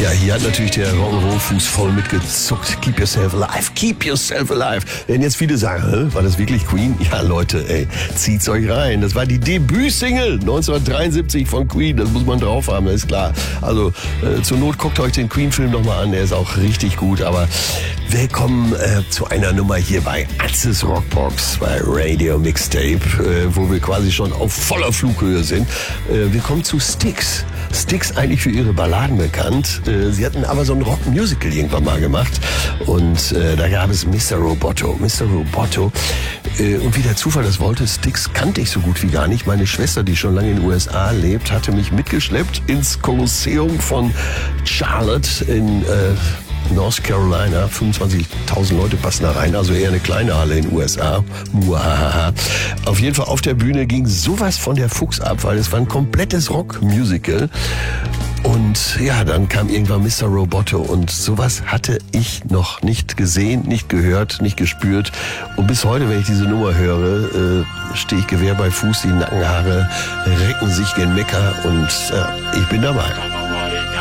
Ja, hier hat natürlich der Rock'n'Roll-Fuß voll mitgezuckt. Keep yourself alive, keep yourself alive. Wenn jetzt viele sagen, war das wirklich Queen? Ja, Leute, ey, zieht's euch rein. Das war die Debütsingle 1973 von Queen. Das muss man drauf haben, das ist klar. Also zur Not guckt euch den Queen-Film nochmal an. Der ist auch richtig gut. Aber willkommen zu einer Nummer hier bei Atzes Rockbox, bei Radio Mixtape, wo wir quasi schon auf voller Flughöhe sind. Wir kommen zu Styx. Styx eigentlich für ihre Balladen bekannt. Sie hatten aber so ein Rock-Musical irgendwann mal gemacht. Und da gab es Mr. Roboto. Mr. Roboto. Und wie der Zufall das wollte, Styx kannte ich so gut wie gar nicht. Meine Schwester, die schon lange in den USA lebt, hatte mich mitgeschleppt ins Kolosseum von Charlotte in North Carolina. 25.000 Leute passen da rein, also eher eine kleine Halle in den USA. Muahaha. Auf jeden Fall auf der Bühne ging sowas von der Fuchs ab, weil es war ein komplettes Rock-Musical. Und ja, dann kam irgendwann Mr. Roboto und sowas hatte ich noch nicht gesehen, nicht gehört, nicht gespürt. Und bis heute, wenn ich diese Nummer höre, stehe ich Gewehr bei Fuß, die Nackenhaare recken sich gen Mecker und ich bin dabei.